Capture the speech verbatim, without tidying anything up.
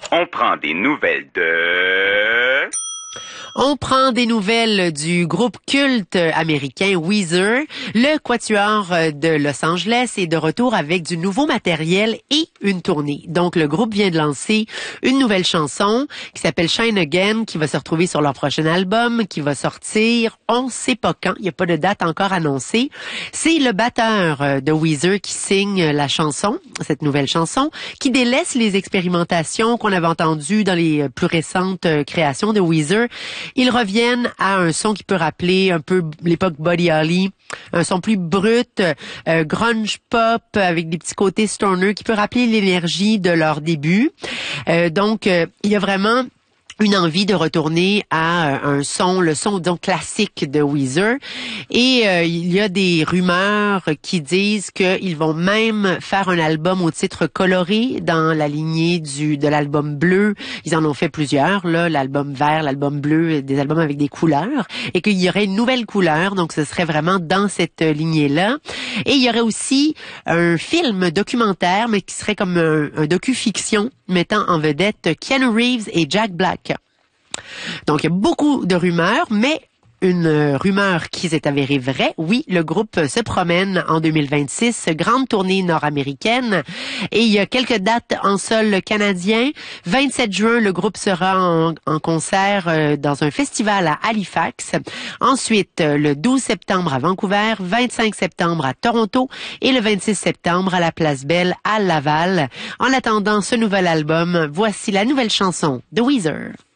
On prend des nouvelles de... On prend des nouvelles du groupe culte américain Weezer. Le quatuor de Los Angeles est de retour avec du nouveau matériel et une tournée. Donc, le groupe vient de lancer une nouvelle chanson qui s'appelle Shine Again, qui va se retrouver sur leur prochain album, qui va sortir, on ne sait pas quand, il n'y a pas de date encore annoncée. C'est le batteur de Weezer qui signe la chanson, cette nouvelle chanson, qui délaisse les expérimentations qu'on avait entendues dans les plus récentes créations de Weezer. Ils reviennent à un son qui peut rappeler un peu l'époque Buddy Holly, un son plus brut, euh, grunge pop avec des petits côtés stoner qui peut rappeler l'énergie de leur début. Euh, donc, euh, il y a vraiment une envie de retourner à un son, le son donc classique de Weezer. Et euh, il y a des rumeurs qui disent qu'ils vont même faire un album au titre coloré dans la lignée du de l'album bleu. Ils en ont fait plusieurs, là, l'album vert, l'album bleu, des albums avec des couleurs. Et qu'il y aurait une nouvelle couleur, donc ce serait vraiment dans cette lignée-là. Et il y aurait aussi un film documentaire, mais qui serait comme un, un docu-fiction mettant en vedette Keanu Reeves et Jack Black. Donc, il y a beaucoup de rumeurs, mais une rumeur qui s'est avérée vraie. Oui, le groupe se promène en deux mille vingt-six, grande tournée nord-américaine. Et il y a quelques dates en sol canadien. vingt-sept juin, le groupe sera en, en concert dans un festival à Halifax. Ensuite, le douze septembre à Vancouver, vingt-cinq septembre à Toronto et le vingt-six septembre à la Place Belle à Laval. En attendant ce nouvel album, voici la nouvelle chanson de Weezer.